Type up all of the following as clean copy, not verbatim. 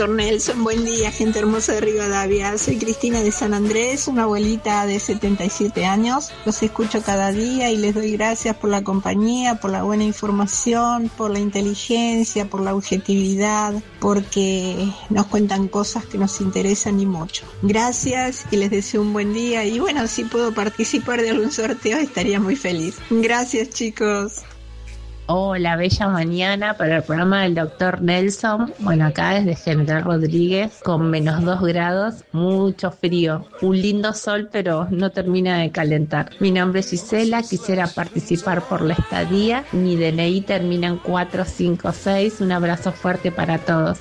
Nelson, buen día, gente hermosa de Rivadavia. Soy Cristina de San Andrés, una abuelita de 77 años. Los escucho cada día y les doy gracias por la compañía, por la buena información, por la inteligencia, por la objetividad, porque nos cuentan cosas que nos interesan y mucho. Gracias y les deseo un buen día. Y bueno, si puedo participar de algún sorteo estaría muy feliz. Gracias, chicos. Hola, bella mañana para el programa del doctor Nelson. Bueno, acá desde General Rodríguez con -2 grados, mucho frío, un lindo sol pero no termina de calentar. Mi nombre es Gisela, quisiera participar por la estadía, mi DNI termina en 456, un abrazo fuerte para todos.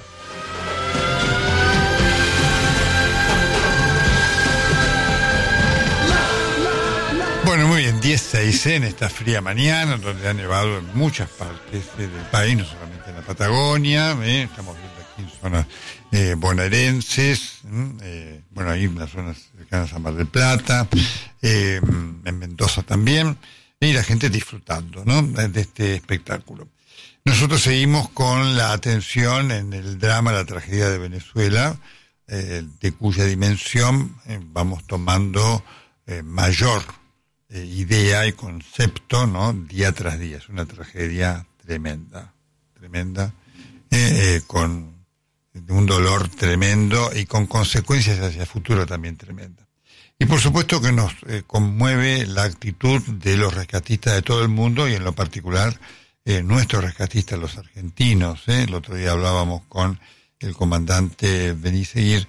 Bueno, muy bien, 10:06 en esta fría mañana, donde ha nevado en muchas partes del país, no solamente en la Patagonia, estamos viendo aquí en zonas bonaerenses, bueno, ahí en las zonas cercanas a Mar del Plata, en Mendoza también, y la gente disfrutando, ¿no?, de este espectáculo. Nosotros seguimos con la atención en el drama, la tragedia de Venezuela, de cuya dimensión vamos tomando mayor idea y concepto, ¿no?, día tras día. Es una tragedia tremenda, con un dolor tremendo y con consecuencias hacia el futuro también tremenda. Y por supuesto que nos conmueve la actitud de los rescatistas de todo el mundo y en lo particular nuestros rescatistas, los argentinos. El otro día hablábamos con el comandante Beniseguir,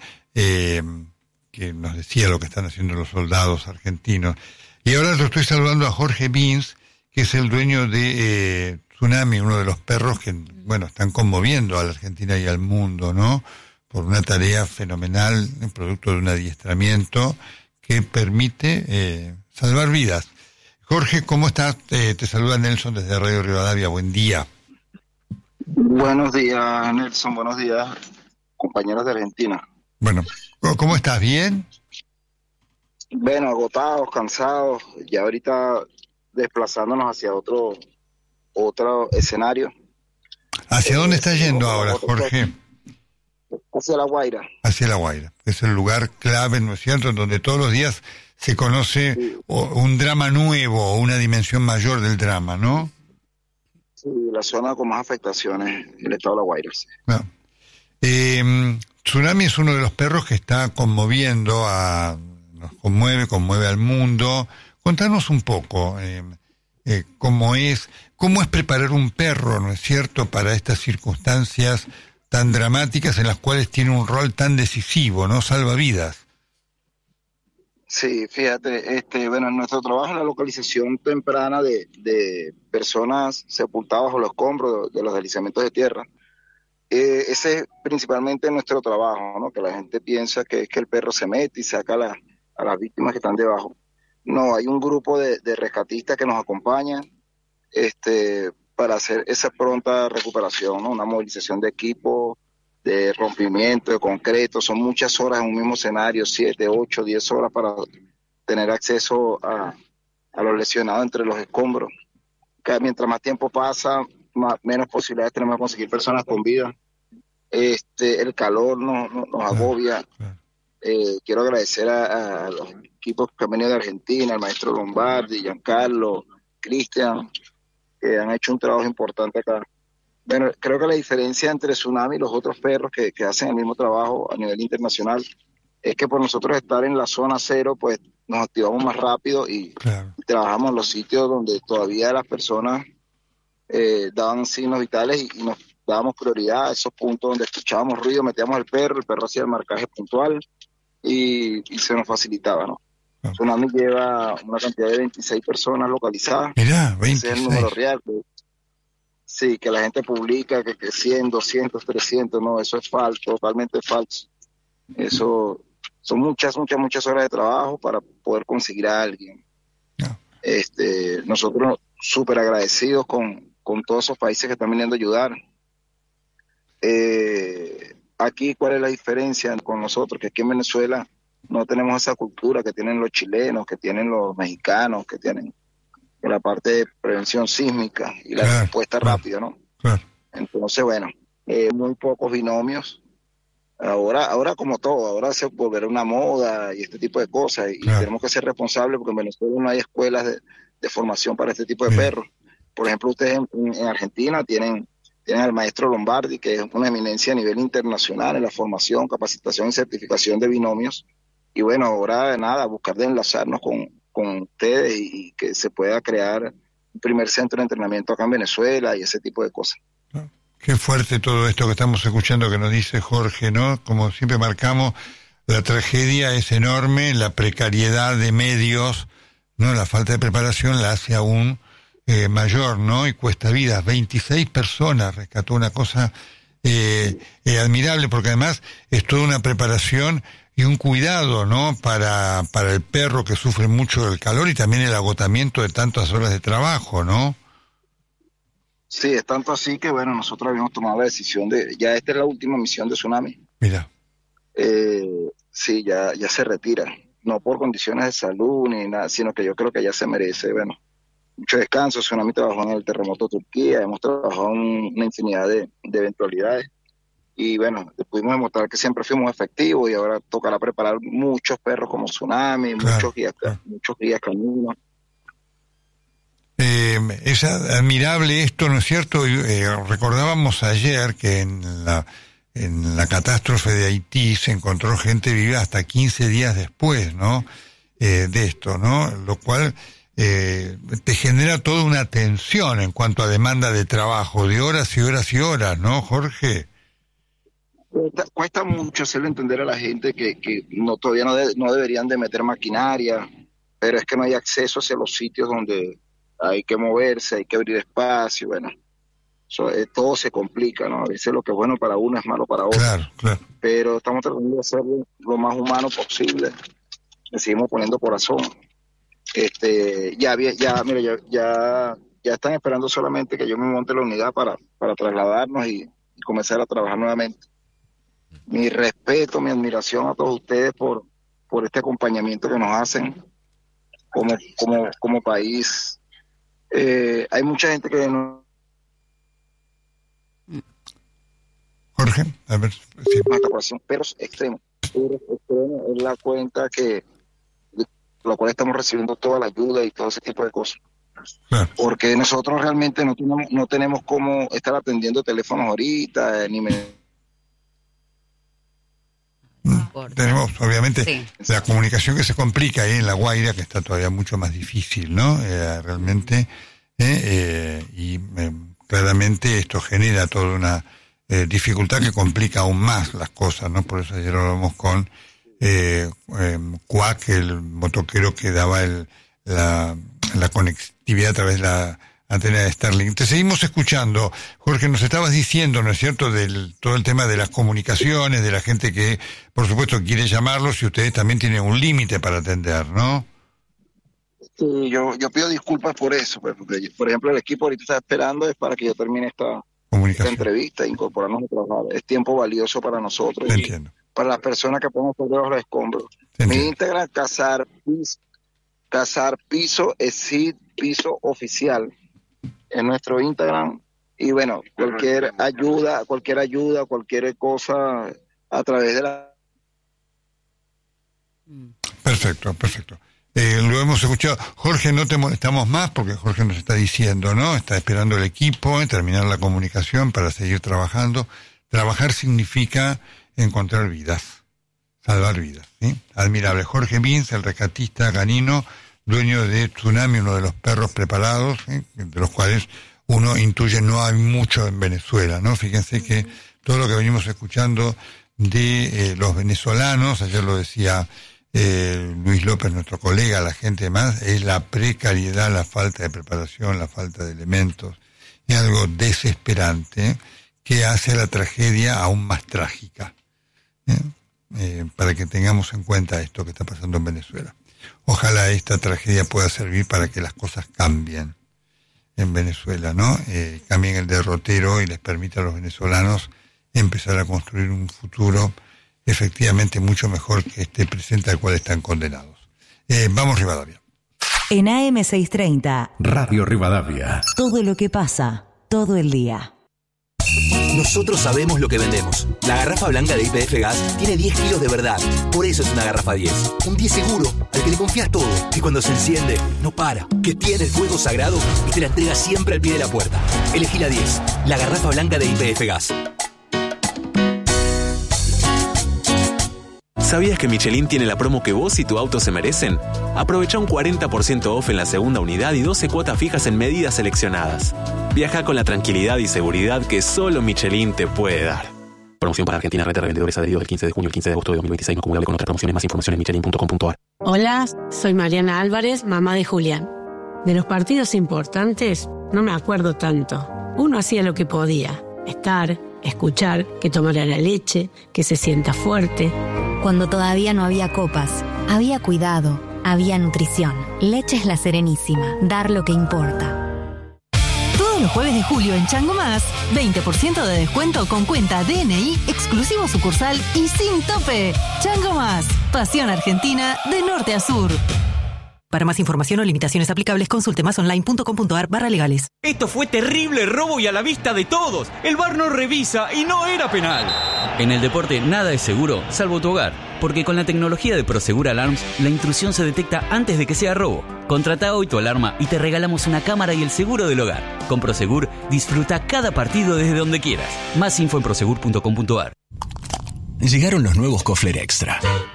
que nos decía lo que están haciendo los soldados argentinos. Y ahora lo estoy saludando a Jorge Bins, que es el dueño de Tsunami, uno de los perros que, bueno, están conmoviendo a la Argentina y al mundo, ¿no?, por una tarea fenomenal, producto de un adiestramiento que permite salvar vidas. Jorge, ¿cómo estás? Te saluda Nelson desde Radio Rivadavia. Buen día. Buenos días, Nelson. Buenos días, compañeros de Argentina. Bueno, ¿cómo estás? ¿Bien? Bueno, agotados, cansados, ya ahorita desplazándonos hacia otro escenario. ¿Hacia dónde está yendo ahora, Jorge? Hacia La Guaira. Hacia La Guaira, que es el lugar clave, ¿no es cierto?, en donde todos los días se conoce un drama nuevo, una dimensión mayor del drama, ¿no? Sí, la zona con más afectaciones, el estado de La Guaira. Sí. No. Tsunami es uno de los perros que está conmoviendo nos conmueve al mundo. Contanos un poco cómo es preparar un perro, ¿no es cierto?, para estas circunstancias tan dramáticas en las cuales tiene un rol tan decisivo, ¿no? Salva vidas. Sí, fíjate, bueno, en nuestro trabajo en la localización temprana de personas sepultadas bajo los escombros de los deslizamientos de tierra, ese es principalmente nuestro trabajo, ¿no? Que la gente piensa que es que el perro se mete y saca a las víctimas que están debajo. No, hay un grupo de rescatistas que nos acompañan para hacer esa pronta recuperación, ¿no? Una movilización de equipo, de rompimiento, de concreto. Son muchas horas en un mismo escenario, 7, 8, 10 horas para tener acceso a los lesionados entre los escombros. Que mientras más tiempo pasa, menos posibilidades tenemos de conseguir personas con vida. El calor nos agobia. Quiero agradecer a los equipos que han venido de Argentina, al maestro Lombardi, Giancarlo, Cristian, que han hecho un trabajo importante acá. Bueno, creo que la diferencia entre Tsunami y los otros perros que hacen el mismo trabajo a nivel internacional es que por nosotros estar en la zona cero, pues nos activamos más rápido y trabajamos en los sitios donde todavía las personas daban signos vitales y nos dábamos prioridad a esos puntos donde escuchábamos ruido, metíamos el perro hacía el marcaje puntual y se nos facilitaba, ¿no? Tsunami lleva una cantidad de 26 personas localizadas. Mirá, 26. Ese es el número real. Sí, que la gente publica que 100, 200, 300, no, eso es falso, totalmente falso. Eso son muchas horas de trabajo para poder conseguir a alguien. No. Nosotros súper agradecidos con todos esos países que están viniendo a ayudar. Aquí, ¿cuál es la diferencia con nosotros? Que aquí en Venezuela no tenemos esa cultura que tienen los chilenos, que tienen los mexicanos, que tienen la parte de prevención sísmica y la respuesta rápida, ¿no? Entonces, bueno, muy pocos binomios Ahora como todo, ahora se volverá una moda y este tipo de cosas, y claro, tenemos que ser responsables porque en Venezuela no hay escuelas de formación para este tipo de bien, perros. Por ejemplo, ustedes en Argentina tienen al maestro Lombardi, que es una eminencia a nivel internacional en la formación, capacitación y certificación de binomios. Y bueno, ahora nada, buscar de enlazarnos con ustedes y que se pueda crear un primer centro de entrenamiento acá en Venezuela y ese tipo de cosas. ¿no? Qué fuerte todo esto que estamos escuchando que nos dice Jorge, ¿no? Como siempre marcamos, la tragedia es enorme, la precariedad de medios, ¿no? La falta de preparación la hace aún mayor, ¿no? Y cuesta vidas. 26 personas rescató, una cosa admirable, porque además es toda una preparación y un cuidado, ¿no? Para el perro, que sufre mucho el calor y también el agotamiento de tantas horas de trabajo, ¿no? Sí, es tanto así que bueno, nosotros habíamos tomado la decisión ya esta es la última misión de Tsunami. Mira. Sí, ya se retira, no por condiciones de salud ni nada, sino que yo creo que ya se merece, bueno, mucho descanso. Tsunami trabajó en el terremoto de Turquía, hemos trabajado en una infinidad de eventualidades, y bueno, pudimos demostrar que siempre fuimos efectivos, y ahora tocará preparar muchos perros como Tsunami, Claro, muchos guías caninos. Es admirable esto, ¿no es cierto? Recordábamos ayer que en la catástrofe de Haití se encontró gente viva hasta 15 días después, ¿no? De esto, ¿no? Lo cual te genera toda una tensión en cuanto a demanda de trabajo, de horas y horas y horas, ¿no, Jorge? Cuesta mucho hacerle entender a la gente que todavía no deberían de meter maquinaria, pero es que no hay acceso hacia los sitios donde hay que moverse, hay que abrir espacio, bueno, todo se complica, ¿no? A veces lo que es bueno para uno es malo para otro. Claro, claro. Pero estamos tratando de hacerlo lo más humano posible, le seguimos poniendo corazón. Ya están esperando solamente que yo me monte la unidad para trasladarnos y comenzar a trabajar nuevamente. Mi respeto, mi admiración a todos ustedes por este acompañamiento que nos hacen como país. Hay mucha gente que no... Jorge, a ver. Sí. Nuestra corazón, pero extremo es la cuenta de la cual estamos recibiendo toda la ayuda y todo ese tipo de cosas. Claro. Porque nosotros realmente no tenemos cómo estar atendiendo teléfonos ahorita, ni Tenemos, obviamente, Sí. la comunicación que se complica ahí en La Guaira, que está todavía mucho más difícil, ¿no? Realmente, claramente esto genera toda una dificultad que complica aún más las cosas, ¿no? Por eso ayer hablamos con Cuac, el motoquero que daba la conectividad a través de la antena de Starlink. Te seguimos escuchando. Jorge, nos estabas diciendo, ¿no es cierto?, todo el tema de las comunicaciones, de la gente que, por supuesto, quiere llamarlos, y ustedes también tienen un límite para atender, ¿no? Sí, yo pido disculpas por eso, pues, porque, por ejemplo, el equipo ahorita está esperando es para que yo termine esta entrevista, incorporarnos a trabajar. Es tiempo valioso para nosotros. Te entiendo. Para las personas que podemos estar debajo de los escombros. Mi Instagram, Cazar Piso, Exit Piso Oficial. En nuestro Instagram, y bueno, cualquier ayuda, cualquier cosa a través de la... Perfecto. Lo hemos escuchado. Jorge, no te molestamos más porque Jorge nos está diciendo, ¿no? Está esperando el equipo en terminar la comunicación para seguir trabajando. Trabajar significa encontrar vidas, salvar vidas, ¿sí? Admirable. Jorge Vins, el rescatista canino, dueño de Tsunami, uno de los perros preparados, ¿sí?, de los cuales uno intuye no hay mucho en Venezuela, ¿no? Fíjense que todo lo que venimos escuchando de los venezolanos, ayer lo decía Luis López, nuestro colega, la gente más, es la precariedad, la falta de preparación, la falta de elementos, es algo desesperante, que hace la tragedia aún más trágica, para que tengamos en cuenta esto que está pasando en Venezuela. Ojalá esta tragedia pueda servir para que las cosas cambien en Venezuela, ¿no? Cambien el derrotero y les permita a los venezolanos empezar a construir un futuro efectivamente mucho mejor que este presente al cual están condenados. Vamos, Rivadavia. En AM630, Radio Rivadavia. todo lo que pasa, todo el día. Nosotros sabemos lo que vendemos. La garrafa blanca de YPF Gas tiene 10 kilos de verdad. Por eso es una garrafa 10. Un 10 seguro, al que le confías todo. Que cuando se enciende, no para. Que tiene el fuego sagrado y te la entrega siempre al pie de la puerta. Elegí la 10. La garrafa blanca de YPF Gas. ¿Sabías que Michelin tiene la promo que vos y tu auto se merecen? Aprovecha un 40% off en la segunda unidad y 12 cuotas fijas en medidas seleccionadas. Viaja con la tranquilidad y seguridad que solo Michelin te puede dar. Promoción para Argentina, red de revendedores adheridos del 15 de junio al 15 de agosto de 2026, no acumulable con otras promociones. Más información en michelin.com.ar. Hola, soy Mariana Álvarez, mamá de Julián. De los partidos importantes no me acuerdo tanto. Uno hacía lo que podía. Estar, escuchar, que tomara la leche, que se sienta fuerte. Cuando todavía no había copas, había cuidado, había nutrición. Leches La Serenísima, dar lo que importa. Todos los jueves de julio en Chango Más, 20% de descuento con cuenta DNI, exclusivo sucursal y sin tope. Chango Más, pasión argentina de norte a sur. Para más información o limitaciones aplicables, consulte masonline.com.ar/legales. Esto fue terrible robo y a la vista de todos. El VAR no revisa y no era penal. En el deporte nada es seguro, salvo tu hogar. Porque con la tecnología de Prosegur Alarms, la intrusión se detecta antes de que sea robo. Contrata hoy tu alarma y te regalamos una cámara y el seguro del hogar. Con Prosegur, disfruta cada partido desde donde quieras. Más info en prosegur.com.ar. Llegaron los nuevos Kofler Extra.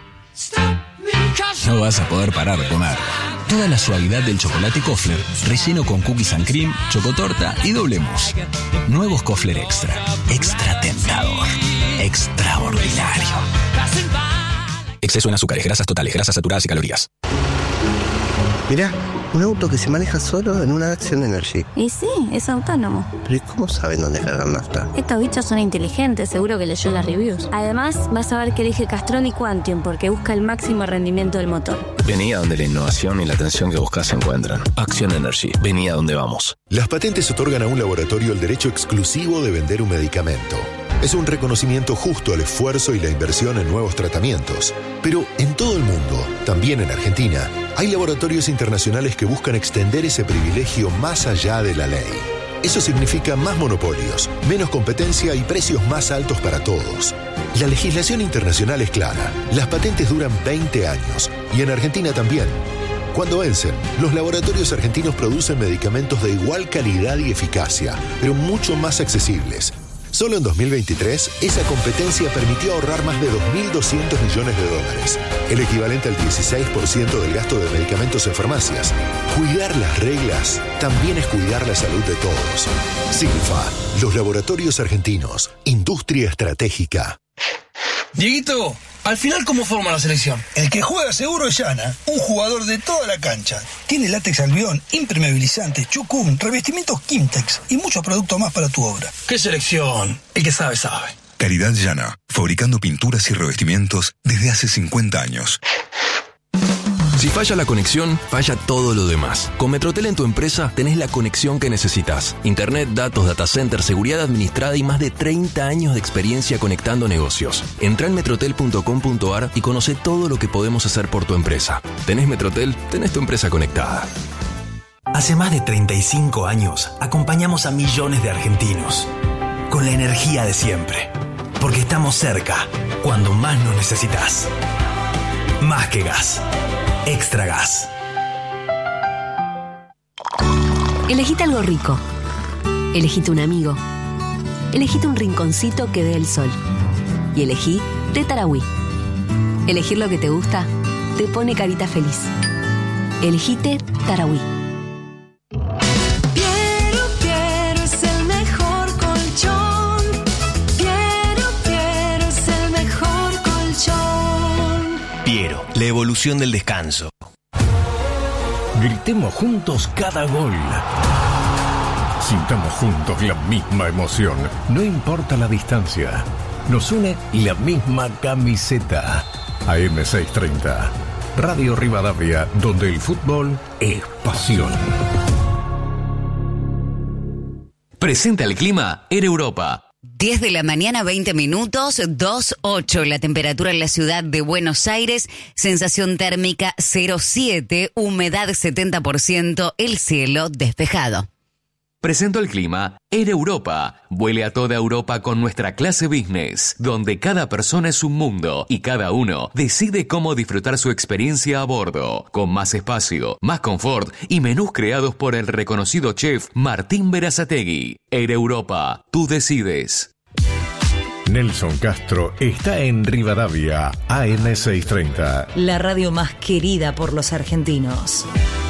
No vas a poder parar de comer. Toda la suavidad del chocolate Kofler, relleno con cookies and cream, chocotorta y doble mousse. Nuevos Kofler Extra. Extra tentador. Extraordinario. Exceso en azúcares, grasas totales, grasas saturadas y calorías. Mirá, un auto que se maneja solo en una Action Energy. Y sí, es autónomo. ¿Pero cómo saben dónde cargar nafta? Estos bichos son inteligentes, seguro que leyó las reviews. Además, vas a ver que elige Castrol y Quantium porque busca el máximo rendimiento del motor. Vení a donde la innovación y la atención que buscas se encuentran. Action Energy. Vení a donde vamos. Las patentes otorgan a un laboratorio el derecho exclusivo de vender un medicamento. Es un reconocimiento justo al esfuerzo y la inversión en nuevos tratamientos. Pero en todo el mundo, también en Argentina, hay laboratorios internacionales que buscan extender ese privilegio más allá de la ley. Eso significa más monopolios, menos competencia y precios más altos para todos. La legislación internacional es clara. Las patentes duran 20 años y en Argentina también. Cuando vencen, los laboratorios argentinos producen medicamentos de igual calidad y eficacia, pero mucho más accesibles. Solo en 2023, esa competencia permitió ahorrar más de 2.200 millones de dólares, el equivalente al 16% del gasto de medicamentos en farmacias. Cuidar las reglas también es cuidar la salud de todos. Silfa, los laboratorios argentinos, industria estratégica. Dieguito, al final, ¿cómo forma la selección? El que juega seguro es Llana, un jugador de toda la cancha. Tiene látex albión, impermeabilizante, chucum, revestimientos Quimtex y muchos productos más para tu obra. ¿Qué selección? El que sabe, sabe. Calidad Llana, fabricando pinturas y revestimientos desde hace 50 años. Si falla la conexión, falla todo lo demás. Con Metrotel en tu empresa tenés la conexión que necesitas. Internet, datos, data center, seguridad administrada y más de 30 años de experiencia conectando negocios. Entrá en metrotel.com.ar y conoce todo lo que podemos hacer por tu empresa. ¿Tenés Metrotel? Tenés tu empresa conectada. Hace más de 35 años acompañamos a millones de argentinos con la energía de siempre, porque estamos cerca cuando más nos necesitas. Más que gas. Extra gas. Elegite algo rico. Elegite un amigo. Elegite un rinconcito que dé el sol. Y elegí Té Tarahui. Elegir lo que te gusta te pone carita feliz. Elegite Tarahui. Piero es el mejor colchón. Piero es el mejor colchón. Piero, la evolución del descanso. Gritemos juntos cada gol. Sintamos juntos la misma emoción. No importa la distancia. Nos une la misma camiseta. AM630. Radio Rivadavia, donde el fútbol es pasión. Presenta el clima en Europa. 10 de la mañana, 20 minutos, 2:08 la temperatura en la ciudad de Buenos Aires, sensación térmica 0,7, humedad 70%, el cielo despejado. Presentó el clima Air Europa. Vuele a toda Europa con nuestra clase business, donde cada persona es un mundo y cada uno decide cómo disfrutar su experiencia a bordo, con más espacio, más confort y menús creados por el reconocido chef Martín Berazategui. Air Europa, tú decides. Nelson Castro está en Rivadavia, AM630. La radio más querida por los argentinos.